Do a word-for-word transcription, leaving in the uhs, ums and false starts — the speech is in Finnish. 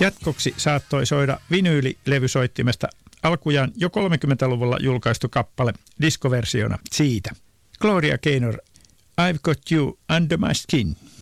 Jatkoksi saattoi soida vinyylilevysoittimesta alkujaan jo kolmekymmentäluvulla julkaistu kappale diskoversiona siitä. Gloria Gaynor, I've Got You Under My Skin.